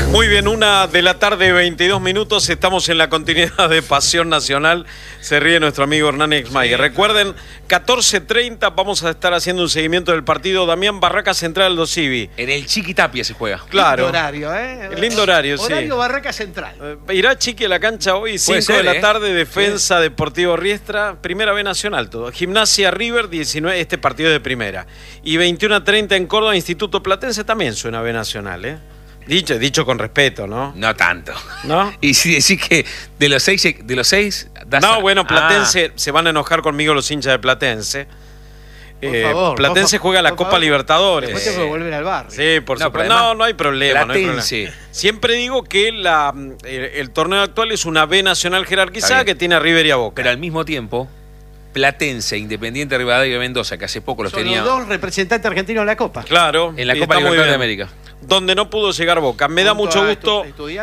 Muy bien, 1:22 PM, estamos en la continuidad de Pasión Nacional. Se ríe nuestro amigo Hernán Exmayer. Recuerden, 14:30 vamos a estar haciendo un seguimiento del partido Damián Barraca Central Aldo Civi. En el Chiquitapia se juega. Claro. Lindo horario, ¿eh? Lindo horario, sí. Horario Barraca Central. Irá Chiqui a la cancha hoy, 5 de la tarde, Defensa Deportivo Riestra, Primera B Nacional todo. Gimnasia River, 19, este partido de primera. Y 21:30 en Córdoba, Instituto Platense, también suena B Nacional, ¿eh? Dicho con respeto, ¿no? No tanto. ¿No? Y si decís que de los seis no, bueno, Platense, se van a enojar conmigo los hinchas de Platense. Por favor, Platense juega la Copa Libertadores. Después te volver al barrio. Sí, por supuesto. No hay problema. Siempre digo que el torneo actual es una B Nacional jerarquizada que tiene a River y a Boca. Pero al mismo tiempo, Platense, Independiente Rivadavia y Mendoza, que hace poco los tenía. Son los dos representantes argentinos en la Copa. Claro. En la Copa Libertadores de América. Donde no pudo llegar Boca. Me da mucho gusto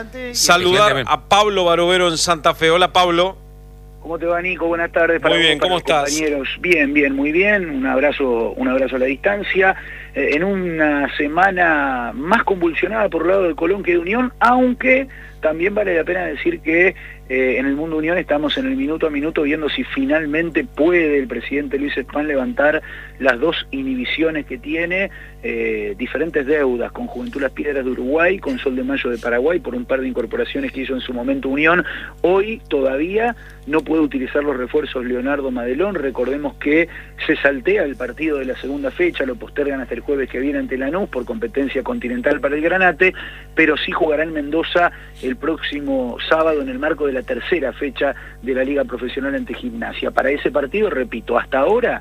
saludar a Pablo Barovero en Santa Fe. Hola, Pablo. ¿Cómo te va, Nico? Buenas tardes para muy bien, vos, ¿cómo estás? Compañeros. Bien, muy bien. Un abrazo a la distancia. En una semana más convulsionada por el lado de Colón que de Unión, aunque también vale la pena decir que en el mundo Unión estamos en el minuto a minuto viendo si finalmente puede el presidente Luis Spahn levantar las dos inhibiciones que tiene, diferentes deudas con Juventud Las Piedras de Uruguay, con Sol de Mayo de Paraguay, por un par de incorporaciones que hizo en su momento Unión. Hoy todavía no puede utilizar los refuerzos Leonardo Madelón. Recordemos que se saltea el partido de la segunda fecha, lo postergan hasta el jueves que viene ante Lanús por competencia continental para el Granate, pero sí jugará en Mendoza el próximo sábado en el marco de la tercera fecha de la Liga Profesional ante Gimnasia. Para ese partido, repito, hasta ahora,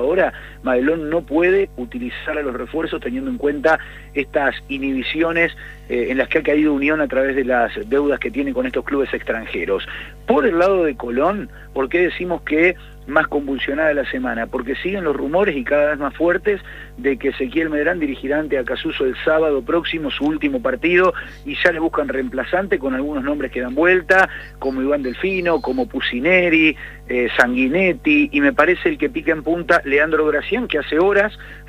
Madelón no puede utilizar a los refuerzos teniendo en cuenta estas inhibiciones en las que ha caído Unión a través de las deudas que tiene con estos clubes extranjeros. Por el lado de Colón, ¿por qué decimos que más convulsionada la semana? Porque siguen los rumores y cada vez más fuertes de que Ezequiel Medrán dirigirá ante Acasuso el sábado próximo su último partido y ya le buscan reemplazante con algunos nombres que dan vuelta, como Iván Delfino, como Pusineri, Sanguinetti, y me parece el que pica en punta Leandro Gracián, que hace horas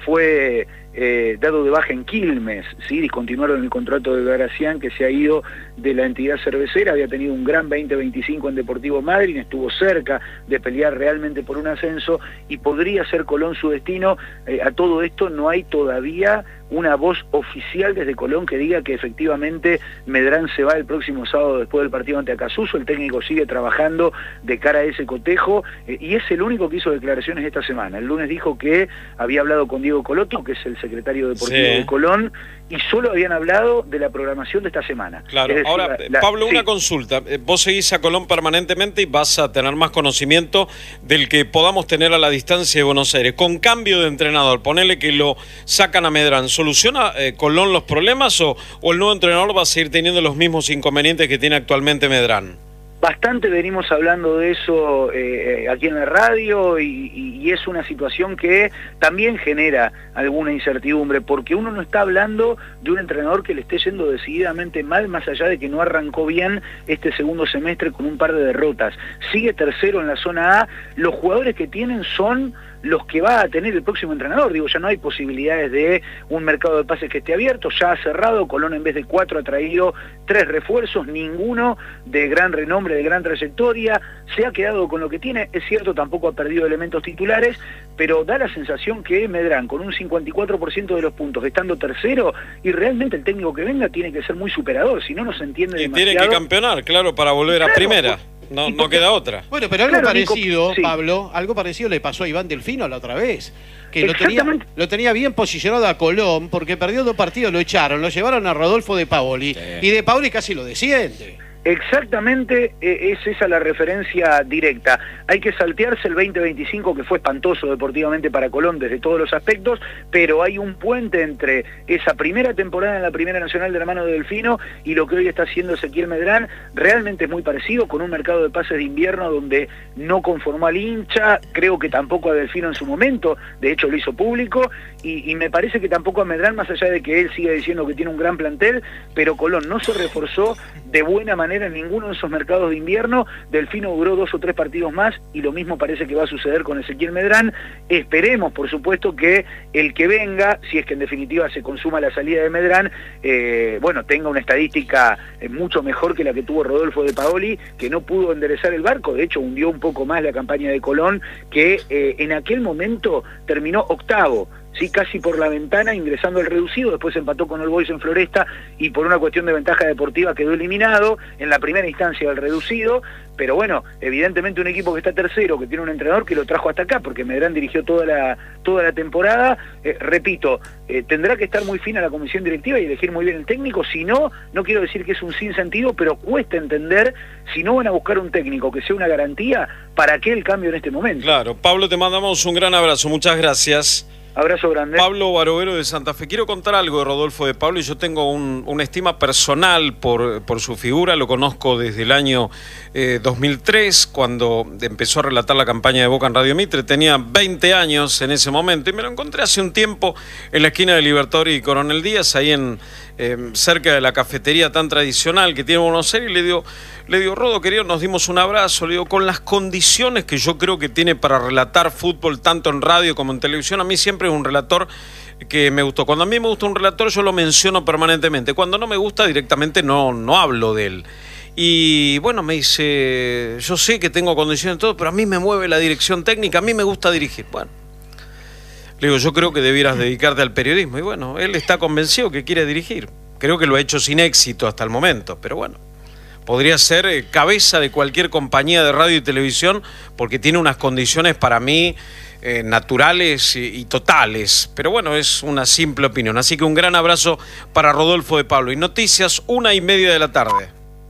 fue dado de baja en Quilmes, ¿sí? Discontinuaron el contrato de Gracián, que se ha ido de la entidad cervecera, había tenido un gran 2025 en Deportivo Madryn, estuvo cerca de pelear realmente por un ascenso y podría ser Colón su destino. A todo esto no hay todavía una voz oficial desde Colón que diga que efectivamente Medrán se va el próximo sábado después del partido ante Acasuso. El técnico sigue trabajando de cara a ese cotejo y es el único que hizo declaraciones esta semana. El lunes dijo que había hablado con Diego Coloto, que es el secretario deportivo de Colón, y solo habían hablado de la programación de esta semana. Claro, decir, ahora, Pablo, una consulta. Vos seguís a Colón permanentemente y vas a tener más conocimiento del que podamos tener a la distancia de Buenos Aires. Con cambio de entrenador, ponele que lo sacan a Medrán, ¿soluciona Colón los problemas o el nuevo entrenador va a seguir teniendo los mismos inconvenientes que tiene actualmente Medrán? Bastante venimos hablando de eso aquí en la radio y es una situación que también genera alguna incertidumbre, porque uno no está hablando de un entrenador que le esté yendo decididamente mal, más allá de que no arrancó bien este segundo semestre con un par de derrotas. Sigue tercero en la zona A, los jugadores que tienen son los que va a tener el próximo entrenador. Digo, ya no hay posibilidades de un mercado de pases que esté abierto, ya ha cerrado. Colón en vez de 4 ha traído 3 refuerzos, ninguno de gran renombre, de gran trayectoria, se ha quedado con lo que tiene. Es cierto, tampoco ha perdido elementos titulares, pero da la sensación que Medrán, con un 54% de los puntos, estando tercero, y realmente el técnico que venga tiene que ser muy superador, si no, no se entiende demasiado. Y tiene que campeonar, claro, para volver a primera. No queda otra. Bueno, pero algo parecido, Nico, Pablo, algo parecido le pasó a Iván Delfino la otra vez, que lo tenía bien posicionado a Colón, porque perdió 2 partidos, lo echaron, lo llevaron a Rodolfo De Paoli, y De Paoli casi lo desciende. Exactamente, es esa la referencia directa. Hay que saltearse el 2025, que fue espantoso deportivamente para Colón desde todos los aspectos, pero hay un puente entre esa primera temporada en la Primera Nacional de la mano de Delfino y lo que hoy está haciendo Ezequiel Medrán. Realmente es muy parecido, con un mercado de pases de invierno donde no conformó al hincha, creo que tampoco a Delfino en su momento, de hecho lo hizo público, y me parece que tampoco a Medrán, más allá de que él siga diciendo que tiene un gran plantel, pero Colón no se reforzó de buena manera manera en ninguno de esos mercados de invierno. Delfino duró 2 o 3 partidos más y lo mismo parece que va a suceder con Ezequiel Medrán. Esperemos, por supuesto, que el que venga, si es que en definitiva se consuma la salida de Medrán, tenga una estadística mucho mejor que la que tuvo Rodolfo De Paoli, que no pudo enderezar el barco. De hecho, hundió un poco más la campaña de Colón, que en aquel momento terminó octavo, sí, casi por la ventana, ingresando al reducido. Después empató con All Boys en Floresta y por una cuestión de ventaja deportiva quedó eliminado en la primera instancia del reducido. Pero bueno, evidentemente un equipo que está tercero, que tiene un entrenador que lo trajo hasta acá, porque Medrán dirigió toda la temporada, repito, tendrá que estar muy fina la comisión directiva y elegir muy bien el técnico. Si no, no quiero decir que es un sinsentido, pero cuesta entender, si no van a buscar un técnico que sea una garantía, ¿para qué el cambio en este momento? Claro, Pablo, te mandamos un gran abrazo, muchas gracias. Abrazo grande. Pablo Barovero de Santa Fe. Quiero contar algo de Rodolfo De Paoli. Yo tengo una estima personal por su figura. Lo conozco desde el año 2003, cuando empezó a relatar la campaña de Boca en Radio Mitre. Tenía 20 años en ese momento y me lo encontré hace un tiempo en la esquina de Libertador y Coronel Díaz, ahí cerca de la cafetería tan tradicional que tiene Buenos Aires, y le digo, Rodo, querido, nos dimos un abrazo, le digo, con las condiciones que yo creo que tiene para relatar fútbol tanto en radio como en televisión. A mí siempre es un relator que me gustó. Cuando a mí me gusta un relator, yo lo menciono permanentemente. Cuando no me gusta, directamente no hablo de él. Y bueno, me dice, yo sé que tengo condiciones y todo, pero a mí me mueve la dirección técnica, a mí me gusta dirigir. Bueno, le digo, yo creo que debieras dedicarte al periodismo. Y bueno, él está convencido que quiere dirigir. Creo que lo ha hecho sin éxito hasta el momento, pero bueno, podría ser cabeza de cualquier compañía de radio y televisión, porque tiene unas condiciones para mí naturales y totales. Pero bueno, es una simple opinión. Así que un gran abrazo para Rodolfo De Paoli. Y noticias, 1:30 de la tarde.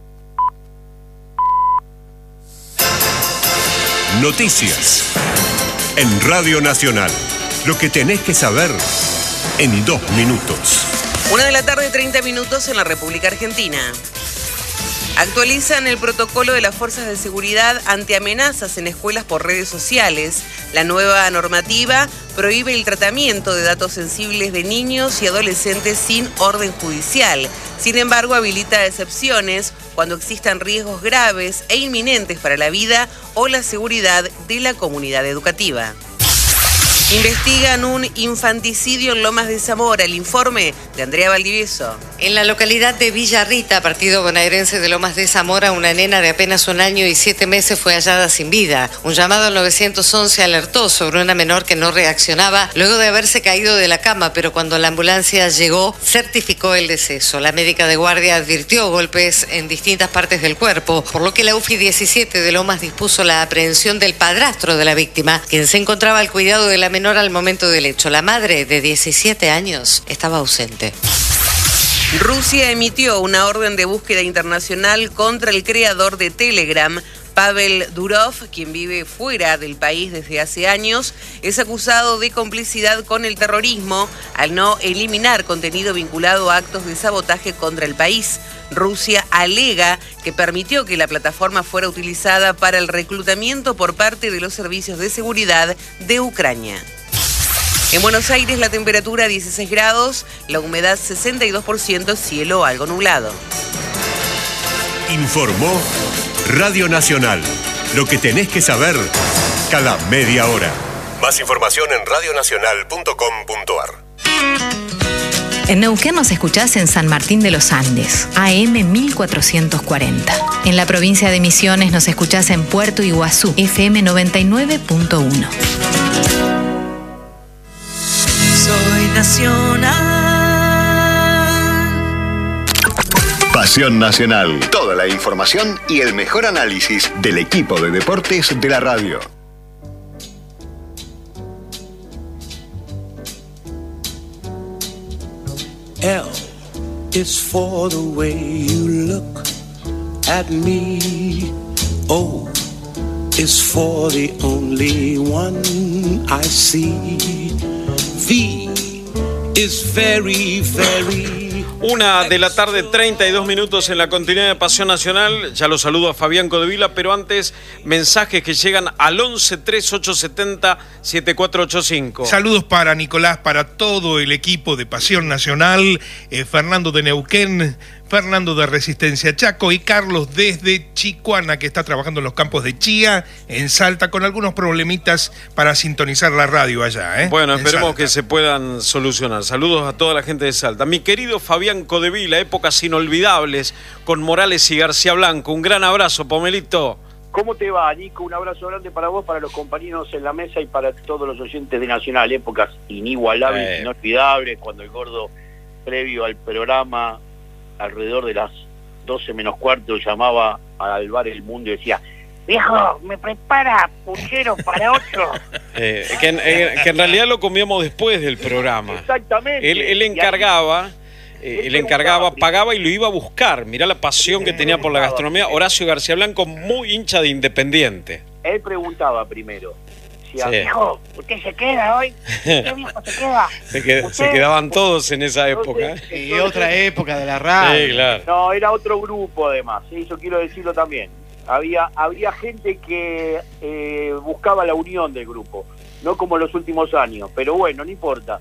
Noticias en Radio Nacional. Lo que tenés que saber en 2 minutos. 1:30 p.m. en la República Argentina. Actualizan el protocolo de las fuerzas de seguridad ante amenazas en escuelas por redes sociales. La nueva normativa prohíbe el tratamiento de datos sensibles de niños y adolescentes sin orden judicial. Sin embargo, habilita excepciones cuando existan riesgos graves e inminentes para la vida o la seguridad de la comunidad educativa. Investigan un infanticidio en Lomas de Zamora. El informe de Andrea Valdivieso. En la localidad de Villa Rita, partido bonaerense de Lomas de Zamora, una nena de apenas 1 año y 7 meses fue hallada sin vida. Un llamado al 911 alertó sobre una menor que no reaccionaba luego de haberse caído de la cama, pero cuando la ambulancia llegó, certificó el deceso. La médica de guardia advirtió golpes en distintas partes del cuerpo, por lo que la UFI 17 de Lomas dispuso la aprehensión del padrastro de la víctima, quien se encontraba al cuidado de la menor al momento del hecho. La madre, de 17 años, estaba ausente. Rusia emitió una orden de búsqueda internacional contra el creador de Telegram. Pavel Durov, quien vive fuera del país desde hace años, es acusado de complicidad con el terrorismo al no eliminar contenido vinculado a actos de sabotaje contra el país. Rusia alega que permitió que la plataforma fuera utilizada para el reclutamiento por parte de los servicios de seguridad de Ucrania. En Buenos Aires la temperatura 16 grados, la humedad 62%, cielo algo nublado. Informó Radio Nacional. Lo que tenés que saber cada media hora. Más información en radionacional.com.ar. En Neuquén nos escuchás en San Martín de los Andes, AM 1440. En la provincia de Misiones nos escuchás en Puerto Iguazú, FM 99.1. Soy Nacional. Pasión Nacional. Toda la información y el mejor análisis del equipo de deportes de la radio. L is for the way you look at me. O is for the only one I see. V is very, very... 1:32 en la continuidad de Pasión Nacional. Ya lo saludo a Fabián Codevila, pero antes, mensajes que llegan al 11-3870-7485. Saludos para Nicolás, para todo el equipo de Pasión Nacional. Fernando de Neuquén Fernando de Resistencia Chaco y Carlos desde Chicuana, que está trabajando en los campos de Chía, en Salta, con algunos problemitas para sintonizar la radio allá, ¿eh? Bueno, esperemos que se puedan solucionar. Saludos a toda la gente de Salta. Mi querido Fabián Codevila, épocas inolvidables con Morales y García Blanco. Un gran abrazo, Pomelito. ¿Cómo te va, Nico? Un abrazo grande para vos, para los compañeros en la mesa y para todos los oyentes de Nacional. Épocas inigualables, inolvidables, cuando el Gordo, previo al programa, alrededor de las 12 menos cuarto, llamaba al bar El Mundo y decía: viejo, me prepara puchero para 8. Que en realidad lo comíamos después del programa. Exactamente. Él encargaba... Él encargaba, pagaba y lo iba a buscar. Mirá la pasión que tenía por la gastronomía. Horacio García Blanco, muy hincha de Independiente. Él preguntaba primero: decía, viejo, ¿usted se queda hoy? ¿Qué viejo se queda? Se quedaban todos en esa época. Y otra época de la radio. Sí, claro. No, era otro grupo además, ¿sí? Eso quiero decirlo también. Había gente que buscaba la unión del grupo, no como en los últimos años, pero bueno, no importa.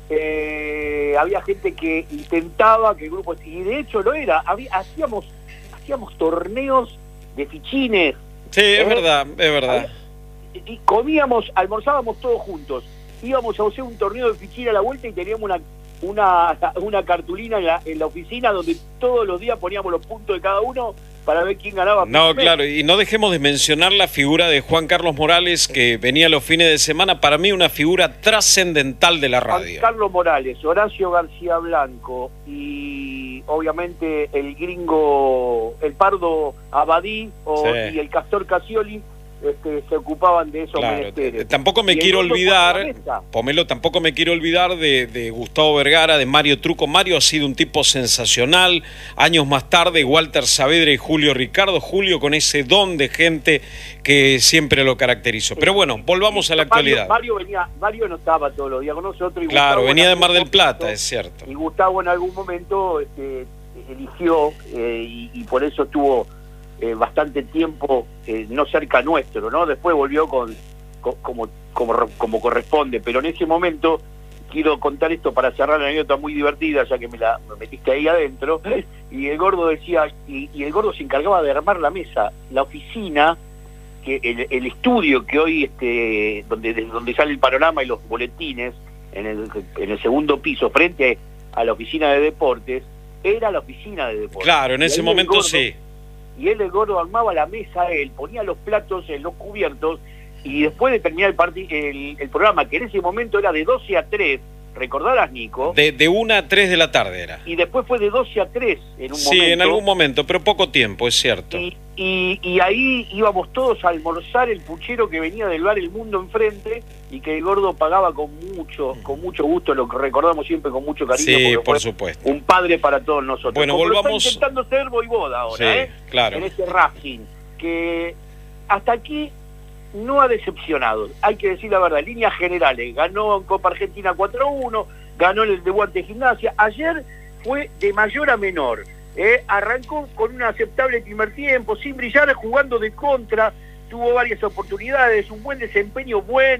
Había gente que intentaba que el grupo, y de hecho lo era, hacíamos torneos de fichines. Sí, es verdad, es verdad. Y comíamos, almorzábamos todos juntos, íbamos a hacer un torneo de fichines a la vuelta y teníamos una cartulina en la oficina donde todos los días poníamos los puntos de cada uno para ver quién ganaba. No, claro, y no dejemos de mencionar la figura de Juan Carlos Morales, que venía los fines de semana, para mí una figura trascendental de la radio. Juan Carlos Morales, Horacio García Blanco y obviamente el gringo, el Pardo Abadí y el Castor Casioli, se ocupaban de esos menesteres. Tampoco me quiero olvidar, Pomelo, tampoco me quiero olvidar de Gustavo Vergara, de Mario Truco. Mario ha sido un tipo sensacional. Años más tarde, Walter Saavedra y Julio Ricardo. Julio con ese don de gente que siempre lo caracterizó. Pero bueno, volvamos a la actualidad. Mario no estaba todos los días con nosotros. Y claro, Gustavo venía de Mar del Plata, es cierto. Y Gustavo en algún momento eligió y por eso estuvo bastante tiempo no cerca nuestro, ¿no? Después volvió como corresponde, pero en ese momento quiero contar esto para cerrar la anécdota muy divertida, ya que me metiste ahí adentro, y el Gordo decía, y el Gordo se encargaba de armar la mesa, la oficina, que el estudio que hoy donde sale el panorama y los boletines en el segundo piso frente a la oficina de deportes, era la oficina de deportes. Claro, en ese momento sí. Y el Gordo armaba la mesa, él ponía los platos en los cubiertos, y después de terminar el programa, que en ese momento era de 12 a 3, ¿recordarás, Nico? De 1 a 3 de la tarde era. Y después fue de 12 a 3 en un momento. Sí, en algún momento, pero poco tiempo, es cierto. Y ahí íbamos todos a almorzar el puchero que venía del bar El Mundo enfrente, y que el Gordo pagaba con mucho gusto, lo que recordamos siempre con mucho cariño. Sí, por supuesto. Un padre para todos nosotros. Bueno, como volvamos. lo está intentando ser Voivoda ahora, sí, claro. En ese Racing, que hasta aquí no ha decepcionado, hay que decir la verdad, en líneas generales, ganó en Copa Argentina 4-1, ganó en el de Guante Gimnasia, ayer fue de mayor a menor, arrancó con un aceptable primer tiempo, sin brillar, jugando de contra, tuvo varias oportunidades, un buen desempeño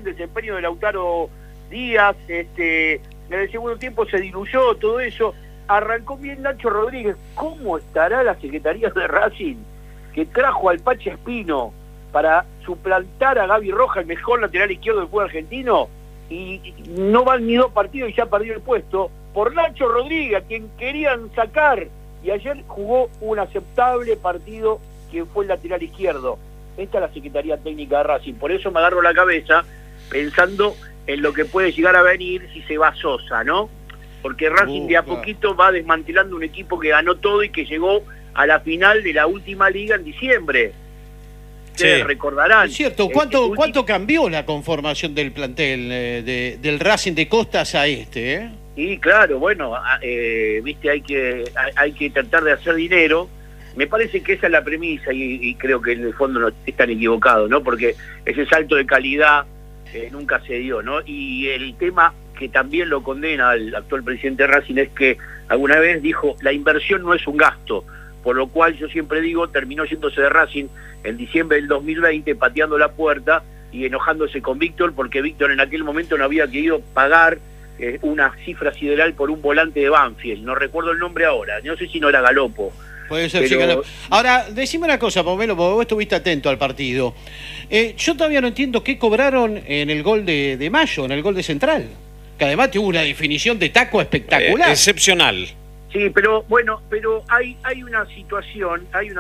de Lautaro Díaz, en el segundo tiempo se diluyó todo eso, arrancó bien Nacho Rodríguez. ¿Cómo estará la Secretaría de Racing, que trajo al Pache Espino para suplantar a Gaby Roja, el mejor lateral izquierdo del fútbol argentino, y no van ni 2 partidos y ya perdió el puesto, por Nacho Rodríguez, a quien querían sacar, y ayer jugó un aceptable partido que fue el lateral izquierdo? Esta es la Secretaría Técnica de Racing, por eso me agarro la cabeza pensando en lo que puede llegar a venir si se va Sosa, ¿no? Porque Racing de a poquito va desmantelando un equipo que ganó todo y que llegó a la final de la última liga en diciembre. Ustedes recordarán. Es cierto, ¿cuánto cambió la conformación del plantel del Racing de Costas a este? Y claro, bueno, viste, hay que tratar de hacer dinero. Me parece que esa es la premisa y creo que en el fondo no están equivocados, ¿no? Porque ese salto de calidad nunca se dio, ¿no? Y el tema que también lo condena al actual presidente de Racing es que alguna vez dijo, la inversión no es un gasto, por lo cual yo siempre digo, terminó yéndose de Racing en diciembre del 2020, pateando la puerta y enojándose con Víctor, porque Víctor en aquel momento no había querido pagar una cifra sideral por un volante de Banfield, no recuerdo el nombre ahora, no sé si no era Galopo. Puede ser, pero... sí, ahora, decime una cosa, Pomelo, porque vos estuviste atento al partido. Yo todavía no entiendo qué cobraron en el gol de Mayo, en el gol de Central, que además tuvo una definición de taco espectacular. Excepcional. Sí, pero bueno, pero hay una situación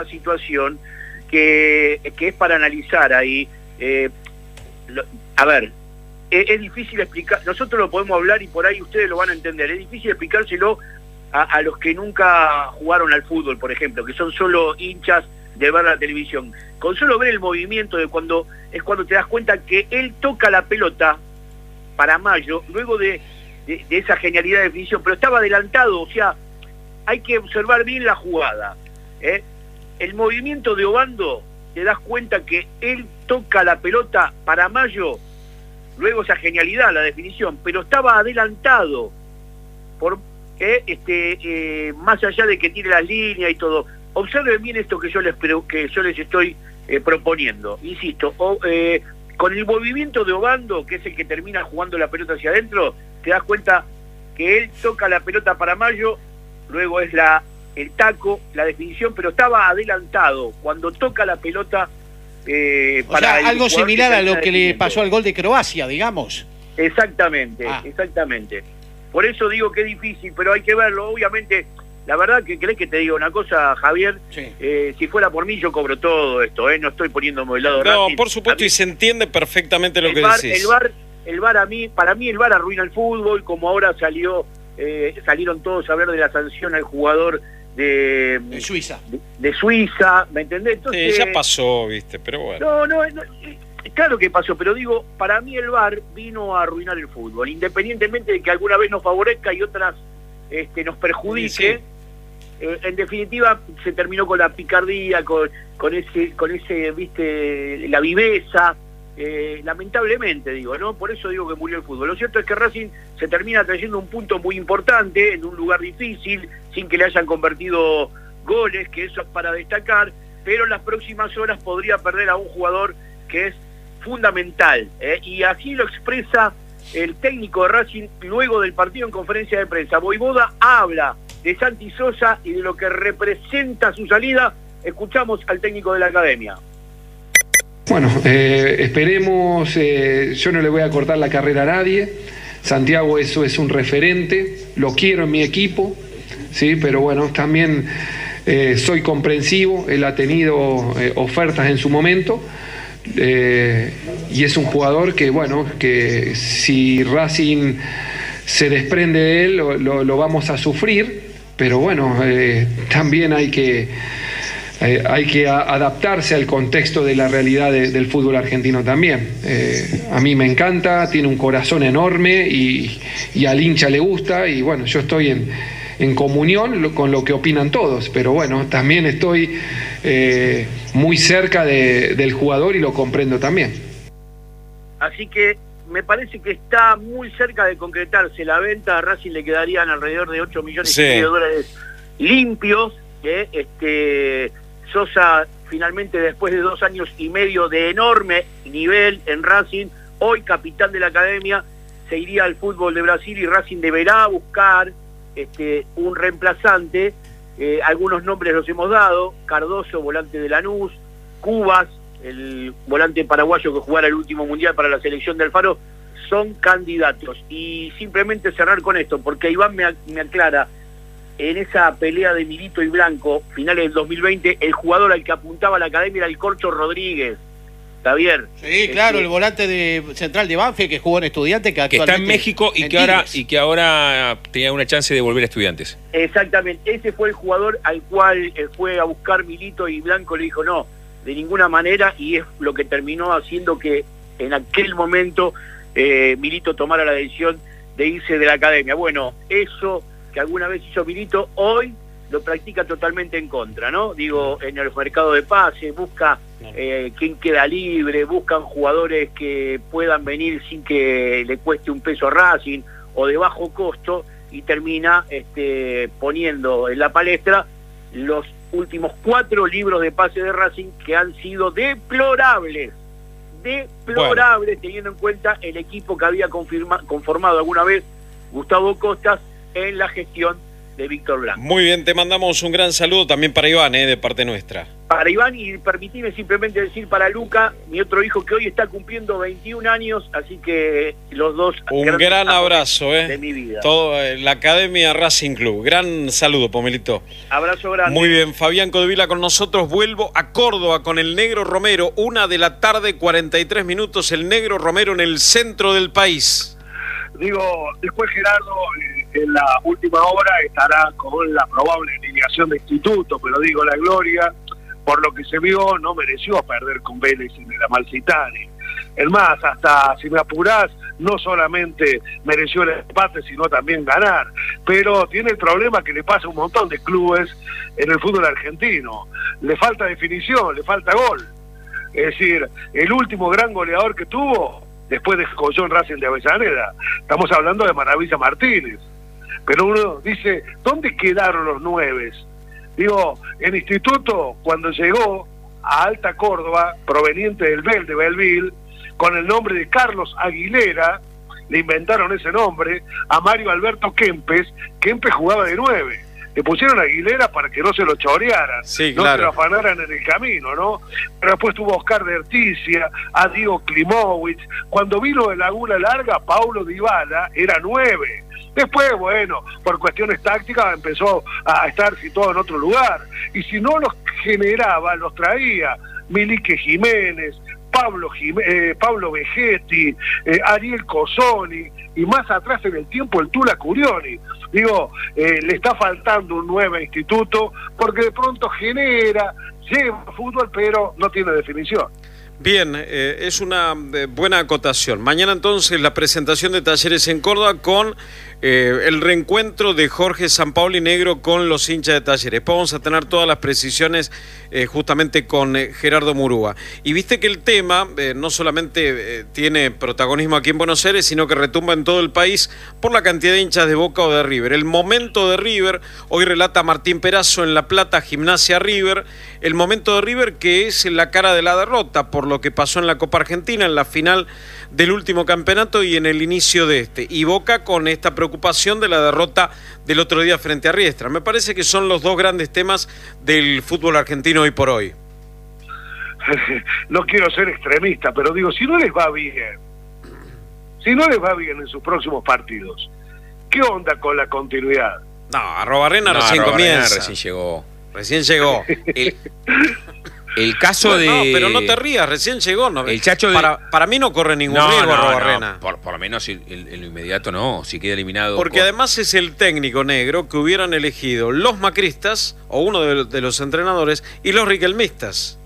que es para analizar ahí. A ver, es difícil explicar, nosotros lo podemos hablar y por ahí ustedes lo van a entender, es difícil explicárselo a los que nunca jugaron al fútbol, por ejemplo, que son solo hinchas de ver la televisión. Con solo ver el movimiento es cuando te das cuenta que él toca la pelota para Mayo, luego de esa genialidad de definición, pero estaba adelantado, o sea, hay que observar bien la jugada. El movimiento de Obando, te das cuenta que él toca la pelota para Mayo, luego esa genialidad, la definición, pero estaba adelantado por más allá de que tire las líneas y todo. Observen bien esto que yo les estoy proponiendo, insisto, con el movimiento de Obando, que es el que termina jugando la pelota hacia adentro, te das cuenta que él toca la pelota para Mayo, luego es el taco, la definición, pero estaba adelantado cuando toca la pelota para algo similar a lo que le pasó al gol de Croacia, digamos. Exactamente. Por eso digo que es difícil, pero hay que verlo. Obviamente, la verdad que querés que te diga una cosa, Javier, sí. Si fuera por mí yo cobro todo esto, no estoy poniéndome del lado de Racing. No, por supuesto, y se entiende perfectamente lo que decís. El VAR para mí el VAR arruina el fútbol, como ahora salieron todos a hablar de la sanción al jugador de Suiza. De Suiza, ¿me entendés? Entonces, sí, ya pasó, viste, pero bueno. No, claro que pasó, pero digo, para mí el VAR vino a arruinar el fútbol, independientemente de que alguna vez nos favorezca y otras nos perjudique. Sí. En definitiva, se terminó con la picardía, con ese, viste, la viveza, lamentablemente digo, ¿no? Por eso digo que murió el fútbol. Lo cierto es que Racing se termina trayendo un punto muy importante en un lugar difícil, sin que le hayan convertido goles, que eso es para destacar, pero en las próximas horas podría perder a un jugador que es fundamental, y así lo expresa el técnico de Racing luego del partido en conferencia de prensa. Vojvoda habla de Santi Sosa y de lo que representa su salida. Escuchamos al técnico de la academia. Bueno, esperemos, yo no le voy a cortar la carrera a nadie. Santiago eso es un referente, lo quiero en mi equipo, sí, pero bueno, también soy comprensivo, él ha tenido ofertas en su momento. Y es un jugador que, bueno, que si Racing se desprende de él, lo vamos a sufrir, pero bueno, también hay que adaptarse al contexto de la realidad del fútbol argentino también. A mí me encanta, tiene un corazón enorme y al hincha le gusta, y bueno, yo estoy en comunión con lo que opinan todos, pero bueno, también estoy muy cerca del jugador y lo comprendo también. Así que me parece que está muy cerca de concretarse la venta. A Racing le quedarían alrededor de 8 millones y medio de dólares limpios. Sosa finalmente, después de 2 años y medio de enorme nivel en Racing, hoy capitán de la academia, se iría al fútbol de Brasil y Racing deberá buscar un reemplazante. Algunos nombres los hemos dado: Cardoso, volante de Lanús; Cubas, el volante paraguayo que jugara el último mundial para la selección de Alfaro, son candidatos. Y simplemente cerrar con esto, porque Iván me aclara, en esa pelea de Milito y Blanco, finales del 2020, el jugador al que apuntaba la academia era el Corcho Rodríguez. Javier. Sí, claro, el volante de central de Banfield que jugó en Estudiantes, que está en México y que ahora tenía una chance de volver a Estudiantes. Exactamente, ese fue el jugador al cual fue a buscar Milito y Blanco le dijo no, de ninguna manera, y es lo que terminó haciendo que en aquel momento Milito tomara la decisión de irse de la academia. Bueno, eso que alguna vez hizo Milito, hoy lo practica totalmente en contra, ¿no? Digo, en el mercado de pases, busca quién queda libre, buscan jugadores que puedan venir sin que le cueste un peso a Racing o de bajo costo, y termina poniendo en la palestra los últimos 4 libros de pase de Racing, que han sido deplorables, teniendo en cuenta el equipo que había conformado alguna vez Gustavo Costas en la gestión de Víctor Blanco. Muy bien, te mandamos un gran saludo también para Iván, de parte nuestra. Para Iván, y permitime simplemente decir para Luca, mi otro hijo que hoy está cumpliendo 21 años, así que los dos... Un gran abrazo, de mi vida. Todo, la Academia Racing Club. Gran saludo, Pomelito. Abrazo grande. Muy bien, Fabián Codevila con nosotros. Vuelvo a Córdoba con el Negro Romero. 1:43 p.m, el Negro Romero en el centro del país. Digo, después Gerardo en la última hora estará con la probable alineación de Instituto, pero digo, la Gloria, por lo que se vio, no mereció perder con Vélez en el Amalfitani. Es más, hasta si me apurás, no solamente mereció el empate, sino también ganar. Pero tiene el problema que le pasa a un montón de clubes en el fútbol argentino. Le falta definición, le falta gol. Es decir, el último gran goleador que tuvo, después de Collón Racing de Avellaneda, estamos hablando de Maravilla Martínez. Pero uno dice, ¿dónde quedaron los 9? Digo, el Instituto, cuando llegó a Alta Córdoba, proveniente del de Belleville, con el nombre de Carlos Aguilera, le inventaron ese nombre a Mario Alberto Kempes. Kempes jugaba de 9. Le pusieron a Aguilera para que no se lo chorearan, sí, no claro, se lo afanaran en el camino, ¿no? Pero después tuvo a Oscar de Erticia, a Diego Klimowicz. Cuando vino de Laguna Larga, Paulo Dybala era 9. Después, bueno, por cuestiones tácticas empezó a estar situado en otro lugar. Y si no los generaba, los traía Milique Jiménez, Pablo Vegetti, Ariel Cossoni, y más atrás en el tiempo el Tula Curioni. Digo, le está faltando un nuevo Instituto, porque de pronto genera, lleva fútbol, pero no tiene definición. Bien, es una buena acotación. Mañana entonces la presentación de Talleres en Córdoba con el reencuentro de Jorge Sampaoli Negro con los hinchas de Talleres. Vamos a tener todas las precisiones justamente con Gerardo Murúa. Y viste que el tema no solamente tiene protagonismo aquí en Buenos Aires, sino que retumba en todo el país por la cantidad de hinchas de Boca o de River. El momento de River, hoy relata Martín Perazo en La Plata, Gimnasia River, el momento de River que es la cara de la derrota por lo que pasó en la Copa Argentina, en la final del último campeonato y en el inicio de este. Y Boca con esta preocupación de la derrota del otro día frente a Riestra. Me parece que son los dos grandes temas del fútbol argentino hoy por hoy. No quiero ser extremista, pero digo, si no les va bien en sus próximos partidos, ¿qué onda con la continuidad? No, Arrobarrena recién comienza. Recién llegó. El caso bueno, de... No, pero no te rías, recién llegó. No, el Chacho de... para mí no corre ningún riesgo Arrobarrena. No, por lo menos en lo inmediato no, si queda eliminado. Porque además es el técnico negro que hubieran elegido los macristas, o uno de los entrenadores, y los riquelmistas.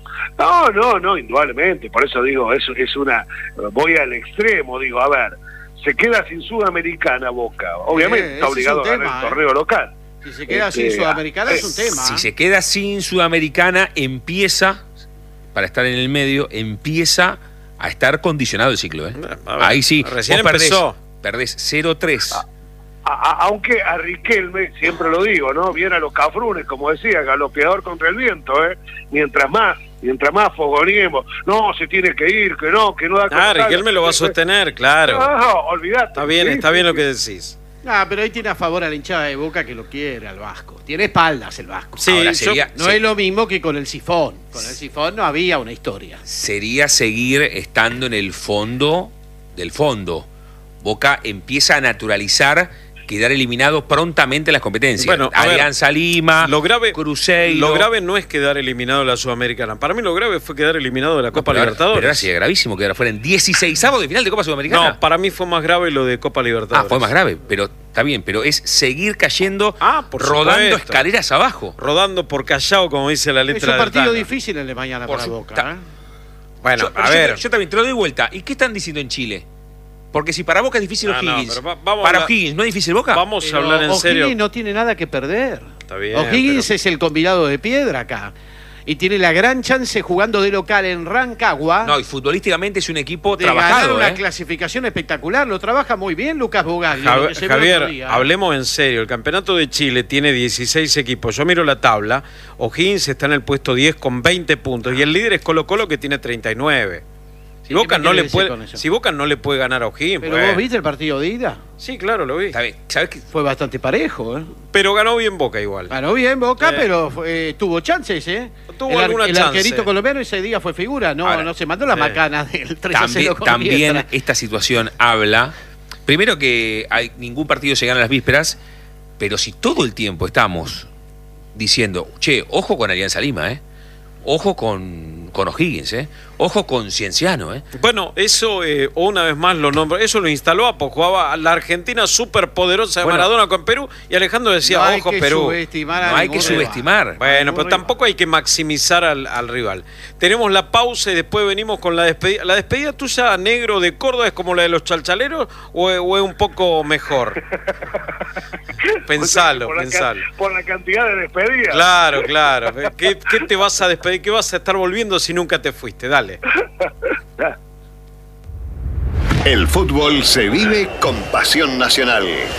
No, indudablemente. Por eso digo, es una... Voy al extremo, digo, a ver, se queda sin Sudamericana Boca. Obviamente está obligado a ganar el torneo local. Si se queda sin Sudamericana es un tema. Si se queda sin Sudamericana, empieza, para estar en el medio, empieza a estar condicionado el ciclo. Ahí sí, recién empezó. Perdés 0-3. Aunque a Riquelme, siempre lo digo, ¿no? Viene a los cafrunes, como decía, galopeador contra el viento, Mientras más fogoneemos, no, se tiene que ir, que no da... Riquelme lo va a sostener, claro. No, olvidate. Está bien lo que decís. Pero ahí tiene a favor a la hinchada de Boca que lo quiere al Vasco. Tiene espaldas el Vasco. Sí, ahora no es lo mismo que con el Sifón. Con el Sifón no había una historia. Sería seguir estando en el fondo del fondo. Boca empieza a naturalizar quedar eliminado prontamente en las competencias. Bueno, Alianza Lima, Cruzeiro. Lo grave no es quedar eliminado de la Sudamericana. Para mí lo grave fue quedar eliminado de la Copa Libertadores. Pero era así, gravísimo quedar fuera en 16avos de final de Copa Sudamericana. No, para mí fue más grave lo de Copa Libertadores. Fue más grave, pero está bien, pero es seguir cayendo, rodando escaleras abajo. Rodando por Callao, como dice la letra. Es un partido difícil el de mañana para Boca. Bueno, yo también te lo doy vuelta. ¿Y qué están diciendo en Chile? Porque si para Boca es difícil O'Higgins, para O'Higgins no es difícil Boca. Vamos a hablar en serio. O'Higgins no tiene nada que perder. Está bien, O'Higgins es el convidado de piedra acá. Y tiene la gran chance jugando de local en Rancagua. No, y futbolísticamente es un equipo de trabajado. Ganar una clasificación espectacular. Lo trabaja muy bien Lucas Bugallo. Javier, hablemos en serio. El campeonato de Chile tiene 16 equipos. Yo miro la tabla. O'Higgins está en el puesto 10 con 20 puntos. Y el líder es Colo-Colo que tiene 39. Si Boca no le puede ganar a O'Higgins. Pero vos viste el partido de ida. Sí, claro, lo vi. ¿Sabés que fue bastante parejo, Pero ganó bien Boca igual. Ganó bien Boca, pero tuvo chances, Tuvo alguna chance. El arquerito colombiano ese día fue figura, no se mandó la macana del 3-0 con También Pietra. esta situación habla, primero que ningún partido se gana a las vísperas, pero si todo el tiempo estamos diciendo, che, ojo con Alianza Lima, ojo con O'Higgins, ojo con Cienciano, Bueno, eso una vez más lo nombro, eso lo instaló Apo, jugaba la Argentina superpoderosa de Maradona con Perú y Alejandro decía, ojo Perú. No hay que subestimar. Bueno, pero tampoco hay que maximizar al rival. Tenemos la pausa y después venimos con la despedida. ¿La despedida tuya, negro, de Córdoba es como la de los chalchaleros o es un poco mejor? Pensalo. Por la cantidad de despedidas. Claro. ¿Qué te vas a despedir? ¿Qué vas a estar volviendo si nunca te fuiste? Dale. El fútbol se vive con pasión nacional.